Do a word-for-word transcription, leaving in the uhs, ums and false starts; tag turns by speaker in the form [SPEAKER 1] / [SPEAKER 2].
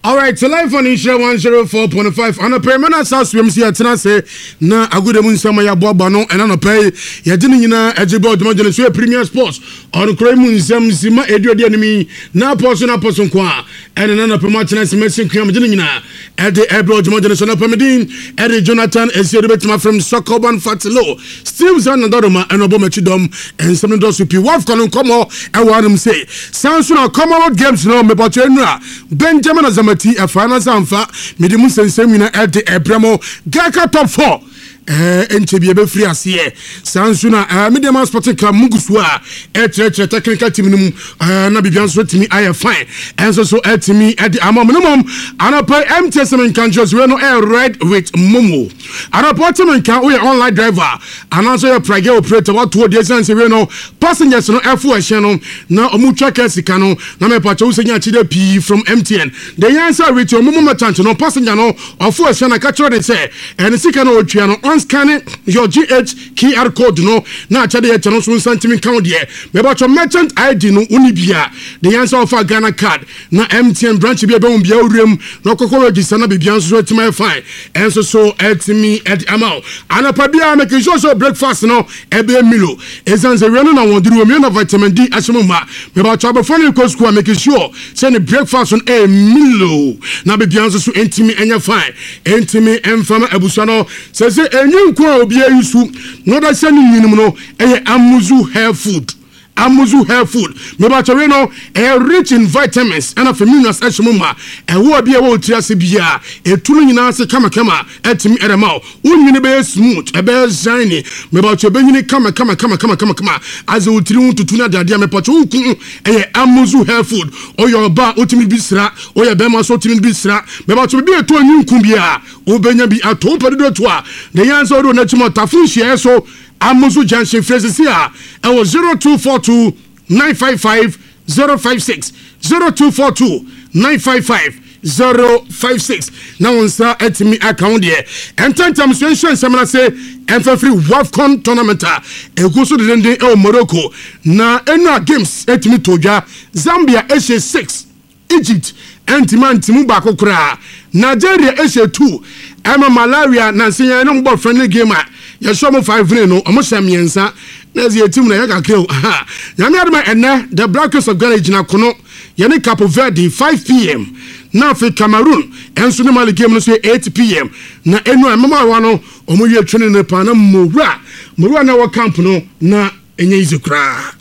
[SPEAKER 1] All right, so live on Insha one oh four point five. And a permanent South Swim see a tenase na agude mun sama ya boba no and an pay ya dini na ejibo demajen so Premier Sports on Kremun Sam Sima Edio the enemy na person na person kwa and an apema tenase messing kwam dini na at the Ebro demajen so na pamedin Eddie Jonathan Esiedebetma from Sokoban Fatilo Steve Zan and Dodoma and Obomachidom and some dos pi waf kono komo e wanum say Samsung Commonwealth Games no me botwenra Benjamin Azam Mati a finance amfa medium sensemina at the Abramo Gaka top four. Eh enchebi ebe free asiye sansuna eh medium sporting club muguswa etre technical team num na bibian so timi aye fine enso so etimi at the amom minimum anapa M T S men kan just we no air red with momo anapa team kan we online driver ananso your prage operator what to the sense we no passengers no airfo ehye no na omutwa kasika no na me pacho usenya chide p from M T N the answer with your momo merchant no passenger no ofo ehye na ka chiro de say en sika no otwa no scanning your G H Q R code no na chade ye chano so santimi count there me ba merchant I D no unibia the answer of a Ghana card na M T N branch bia be bia urem no kokoro register na bibia so etima fine enso so etimi at amount anapa bia make sure so breakfast no ebe milo ezanze we no na wonduru me na vitamin D asomma me ba cha before ko school make sure say the breakfast on e milo na bibia so etimi enya fine etimi emfama abuso no say say nko obi ayusu no da sani nyinum no eye amuzu hair food amuzu hair food me ba tore no e rich in vitamins and of minerals ashimuma e wo bia wo tiase bia e tunu nyina se kama kama etimi erema unyini be smooth e be shiny me ba tore be nyini kama kama kama kama kama kama as o tiri untutu na dade me pacho ukun e amuzu hair food oyo ba otimi bisra oyo be ma so otimi bisra me ba tore be to anyinku bia obenya bi ato padido to a the yanso do na chimo tafun hie so Amuzu Junction phrases here. I was zero two four two nine five five zero five six zero two four two nine five five zero five six. Now on sir at me account here. And ten times when Samana say and for free WAFCON tournament. A go so the day of Morocco. Na ena games at me toja Zambia S A six Egypt anti-man timu bako kura Nigeria S A two Emma Malaria na senya no ball friendly game. Ya show mo five no omo shamiensa na ze team na ya kakre ha ya na adama enne the Blackers of Ghana gina kono ya ne Cape Verde five p m na fe Cameroon enso ne mali game no so eight p m na enu amama wa no omo wie twene ne pa na mowura mowura na wa camp no na enye izukra.